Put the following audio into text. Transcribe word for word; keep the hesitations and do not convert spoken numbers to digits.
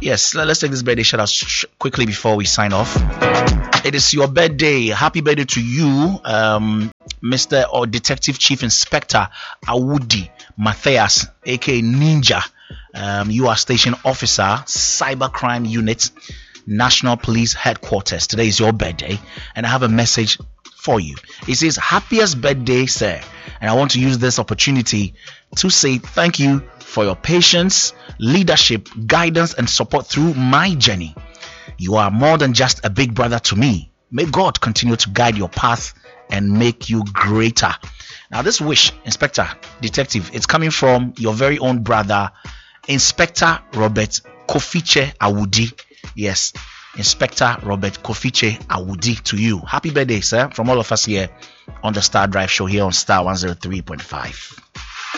Yes, let's take this birthday shout out sh- quickly before we sign off. It is your birthday. Happy birthday to you, um, Mister or Detective Chief Inspector Awudi Matthias, aka Ninja. Um, you are Station Officer, Cybercrime Unit, National Police Headquarters. Today is your birthday, and I have a message for you. It says, happiest birthday, sir. And I want to use this opportunity to say thank you for your patience, leadership, guidance, and support through my journey. You are more than just a big brother to me. May God continue to guide your path and make you greater. Now, this wish, Inspector, Detective, it's coming from your very own brother, Inspector Robert Kofiche Awudi. Yes, Inspector Robert Kofiche Awudi, to you. Happy birthday, sir, from all of us here on the Star Drive Show here on Star one oh three point five.